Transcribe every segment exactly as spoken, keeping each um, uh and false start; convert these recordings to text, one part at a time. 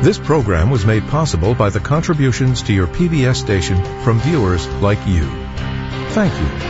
This program was made possible by the contributions to your P B S station from viewers like you. Thank you.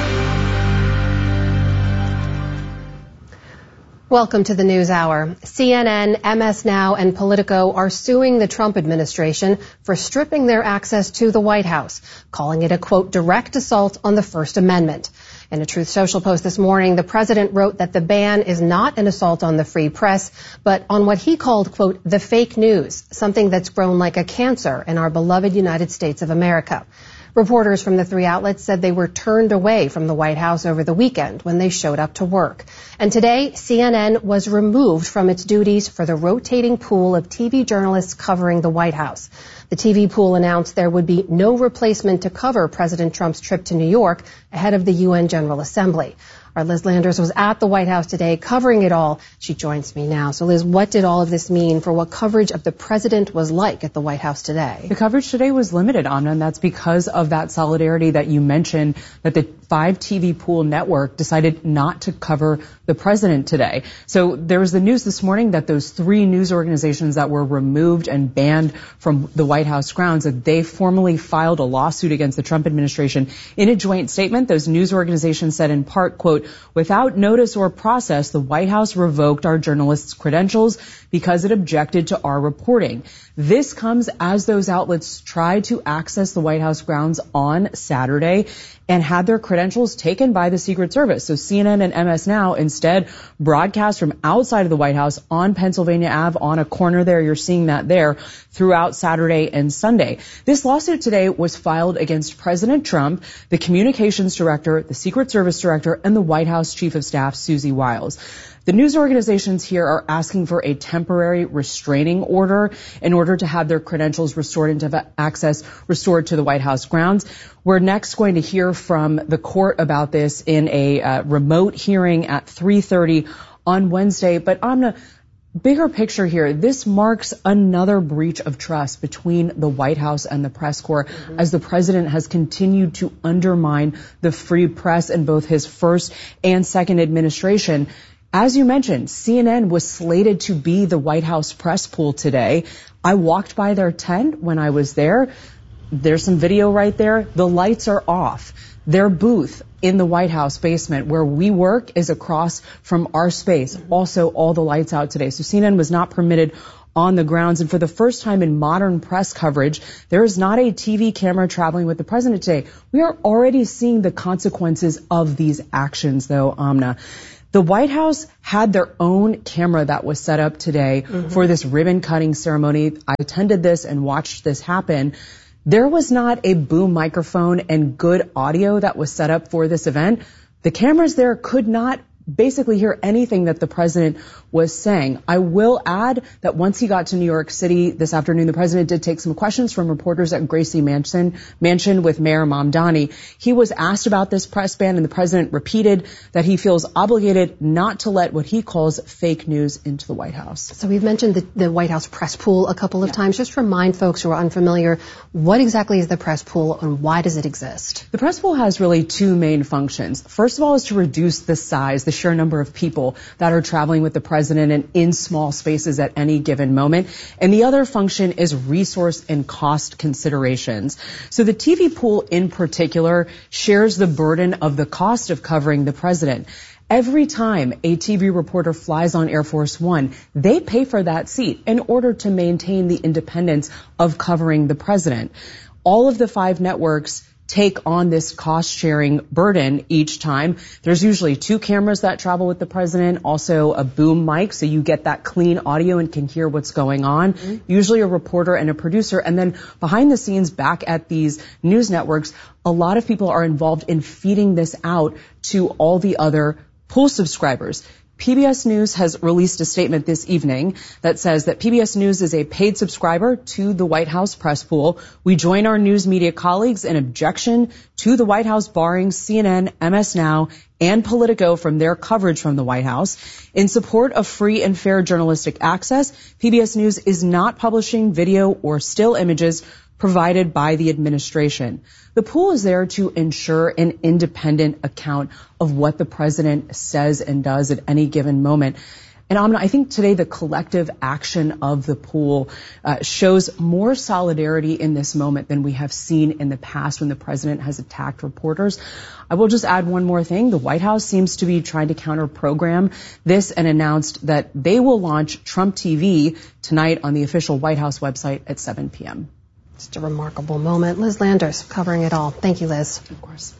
Welcome to the News Hour. C N N, M S Now, and Politico are suing the Trump administration for stripping their access to the White House, calling it a, quote, direct assault on the First Amendment. In a Truth Social post this morning, the president wrote that the ban is not an assault on the free press, but on what he called, quote, the fake news, something that's grown like a cancer in our beloved United States of America. Reporters from the three outlets said they were turned away from the White House over the weekend when they showed up to work. And today, C N N was removed from its duties for the rotating pool of T V journalists covering the White House. The T V pool announced there would be no replacement to cover President Trump's trip to New York ahead of the U N General Assembly. Our Liz Landers was at the White House today covering it all. She joins me now. So, Liz, what did all of this mean for what coverage of the president was like at the White House today? The coverage today was limited, Amna, and that's because of that solidarity that you mentioned, that the five T V pool network decided not to cover the president today. So there was the news this morning that those three news organizations that were removed and banned from the White House grounds, that they formally filed a lawsuit against the Trump administration. In a joint statement, those news organizations said in part, quote, without notice or process, the White House revoked our journalists' credentials because it objected to our reporting. This comes as those outlets tried to access the White House grounds on Saturday and had their credentials taken by the Secret Service. So C N N and M S Now instead broadcast from outside of the White House on Pennsylvania Avenue, on a corner there. You're seeing that there throughout Saturday and Sunday. This lawsuit today was filed against President Trump, the communications director, the Secret Service director, and the White House chief of staff, Susie Wiles. The news organizations here are asking for a temporary restraining order in order to have their credentials restored and to have access restored to the White House grounds. We're next going to hear from the court about this in a uh, remote hearing at three thirty on Wednesday. But Amna, bigger picture here, this marks another breach of trust between the White House and the press corps mm-hmm. as the president has continued to undermine the free press in both his first and second administration. As you mentioned, C N N was slated to be the White House press pool today. I walked by their tent when I was there. There's some video right there. The lights are off. Their booth in the White House basement where we work is across from our space. Also, all the lights out today. So C N N was not permitted on the grounds. And for the first time in modern press coverage, there is not a T V camera traveling with the president today. We are already seeing the consequences of these actions, though, Amna. The White House had their own camera that was set up today mm-hmm. for this ribbon cutting ceremony. I attended this and watched this happen. There was not a boom microphone and good audio that was set up for this event. The cameras there could not basically hear anything that the president was saying. I will add that once he got to New York City this afternoon, the president did take some questions from reporters at Gracie Mansion, Mansion with Mayor Mamdani. He was asked about this press ban, and the president repeated that he feels obligated not to let what he calls fake news into the White House. So we've mentioned the, the White House press pool a couple of yeah. times. Just remind folks who are unfamiliar, what exactly is the press pool and why does it exist? The press pool has really two main functions. First of all is to reduce the size, the sheer number of people that are traveling with the president and in small spaces at any given moment. And the other function is resource and cost considerations. So the T V pool in particular shares the burden of the cost of covering the president. Every time a T V reporter flies on Air Force One, they pay for that seat in order to maintain the independence of covering the president. All of the five networks take on this cost-sharing burden each time. There's usually two cameras that travel with the president, also a boom mic, so you get that clean audio and can hear what's going on. Mm-hmm. Usually a reporter and a producer. And then behind the scenes, back at these news networks, a lot of people are involved in feeding this out to all the other pool subscribers. P B S News has released a statement this evening that says that P B S News is a paid subscriber to the White House press pool. We join our news media colleagues in objection to the White House barring C N N, M S Now, and Politico from their coverage from the White House. In support of free and fair journalistic access, P B S News is not publishing video or still images provided by the administration. The pool is there to ensure an independent account of what the president says and does at any given moment. And Amna, I think today the collective action of the pool uh, shows more solidarity in this moment than we have seen in the past when the president has attacked reporters. I will just add one more thing. The White House seems to be trying to counter-program this and announced that they will launch Trump T V tonight on the official White House website at seven p.m. Just a remarkable moment. Liz Landers covering it all. Thank you, Liz. Of course.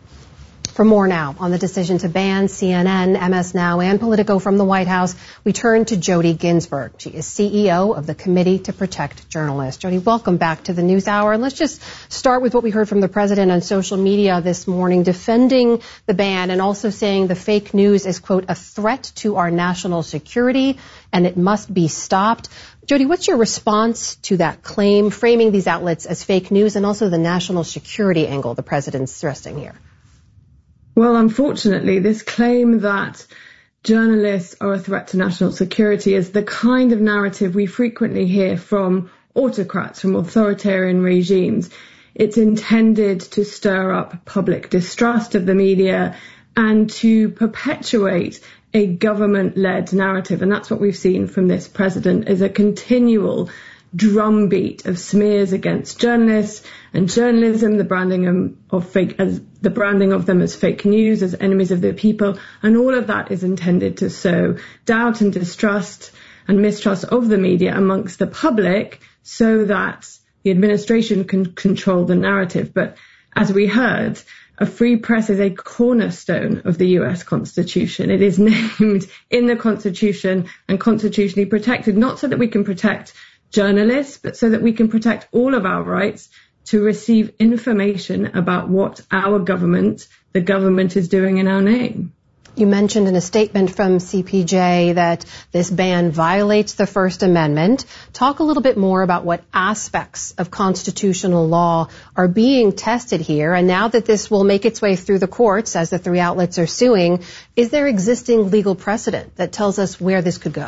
For more now on the decision to ban C N N, M S Now, and Politico from the White House, we turn to Jody Ginsburg. She is C E O of the Committee to Protect Journalists. Jody, welcome back to the NewsHour. And let's just start with what we heard from the president on social media this morning, defending the ban and also saying the fake news is, quote, a threat to our national security and it must be stopped. Jody, what's your response to that claim, framing these outlets as fake news and also the national security angle the president's stressing here? Well, unfortunately, this claim that journalists are a threat to national security is the kind of narrative we frequently hear from autocrats, from authoritarian regimes. It's intended to stir up public distrust of the media and to perpetuate a government-led narrative. And that's what we've seen from this president, is a continual drumbeat of smears against journalists and journalism, the branding of fake, as the branding of them as fake news, as enemies of the people, and all of that is intended to sow doubt and distrust and mistrust of the media amongst the public, so that the administration can control the narrative. But as we heard, a free press is a cornerstone of the U S Constitution. It is named in the Constitution and constitutionally protected, not so that we can protect journalists, but so that we can protect all of our rights to receive information about what our government, the government, is doing in our name. You mentioned in a statement from C P J that this ban violates the First Amendment. Talk a little bit more about what aspects of constitutional law are being tested here. And now that this will make its way through the courts, as the three outlets are suing, is there existing legal precedent that tells us where this could go?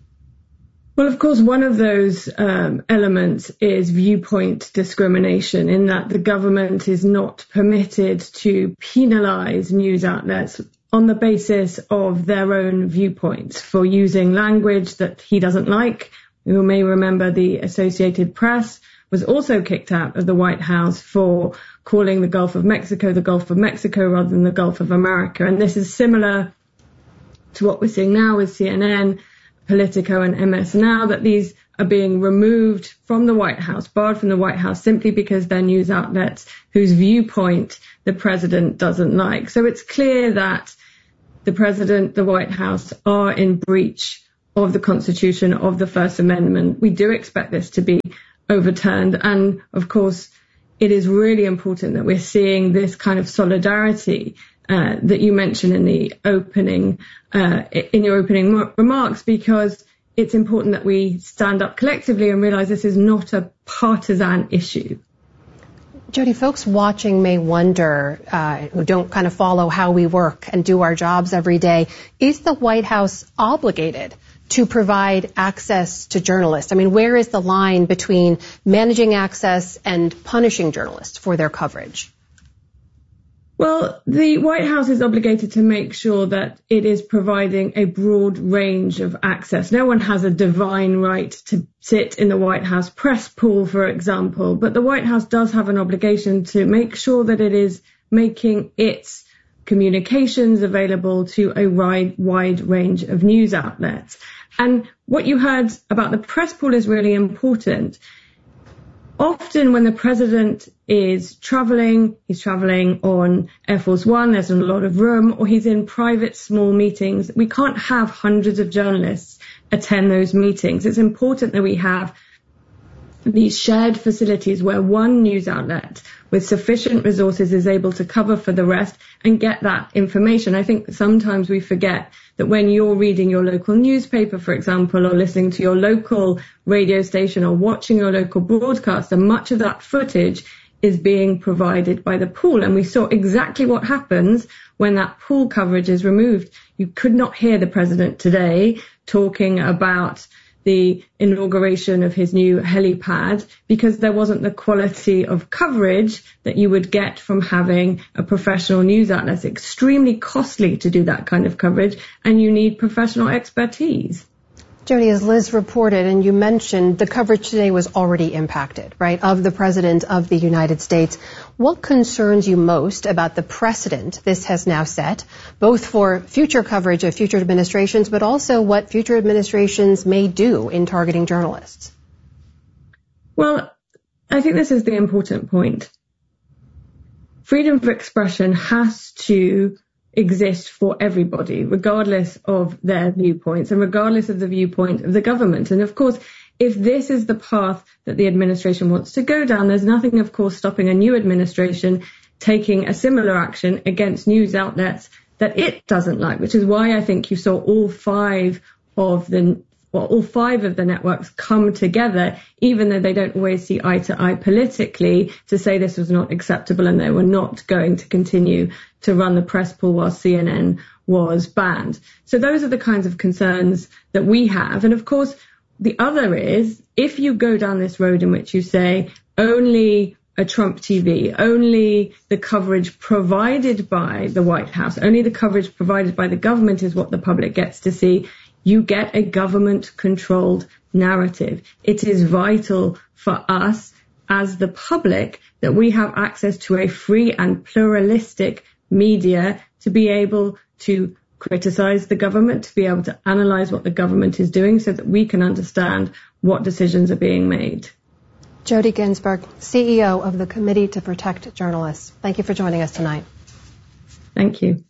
Well, of course, one of those um, elements is viewpoint discrimination, in that the government is not permitted to penalize news outlets on the basis of their own viewpoints for using language that he doesn't like. You may remember the Associated Press was also kicked out of the White House for calling the Gulf of Mexico the Gulf of Mexico rather than the Gulf of America. And this is similar to what we're seeing now with C N N, Politico and M S Now, that these are being removed from the White House, barred from the White House, simply because they're news outlets whose viewpoint the president doesn't like. So it's clear that the president, the White House, are in breach of the Constitution, of the First Amendment. We do expect this to be overturned. And of course, it is really important that we're seeing this kind of solidarity Uh, that you mentioned in the opening, uh, in your opening mo- remarks, because it's important that we stand up collectively and realize this is not a partisan issue. Jody, folks watching may wonder, uh, who don't kind of follow how we work and do our jobs every day, is the White House obligated to provide access to journalists? I mean, where is the line between managing access and punishing journalists for their coverage? Well, the White House is obligated to make sure that it is providing a broad range of access. No one has a divine right to sit in the White House press pool, for example, but the White House does have an obligation to make sure that it is making its communications available to a wide, wide range of news outlets. And what you heard about the press pool is really important. Often when the president is traveling, he's traveling on Air Force One, there's a lot of room, or he's in private small meetings. We can't have hundreds of journalists attend those meetings. It's important that we have these shared facilities where one news outlet with sufficient resources is able to cover for the rest and get that information. I think sometimes we forget that when you're reading your local newspaper, for example, or listening to your local radio station or watching your local broadcaster, much of that footage is being provided by the pool. And we saw exactly what happens when that pool coverage is removed. You could not hear the president today talking about the inauguration of his new helipad because there wasn't the quality of coverage that you would get from having a professional news outlet. It's extremely costly to do that kind of coverage, and you need professional expertise. Jody, as Liz reported, and you mentioned, the coverage today was already impacted, right, of the President of the United States. What concerns you most about the precedent this has now set, both for future coverage of future administrations, but also what future administrations may do in targeting journalists? Well, I think this is the important point. Freedom of expression has to exist for everybody, regardless of their viewpoints and regardless of the viewpoint of the government. And of course, if this is the path that the administration wants to go down, there's nothing, of course, stopping a new administration taking a similar action against news outlets that it doesn't like, which is why I think you saw all five of the well, all five of the networks come together, even though they don't always see eye to eye politically, to say this was not acceptable and they were not going to continue to run the press pool while C N N was banned. So those are the kinds of concerns that we have. And of course, the other is, if you go down this road in which you say only a Trump T V, only the coverage provided by the White House, only the coverage provided by the government is what the public gets to see, you get a government-controlled narrative. It is vital for us as the public that we have access to a free and pluralistic media to be able to criticize the government, to be able to analyze what the government is doing so that we can understand what decisions are being made. Jody Ginsburg, C E O of the Committee to Protect Journalists. Thank you for joining us tonight. Thank you.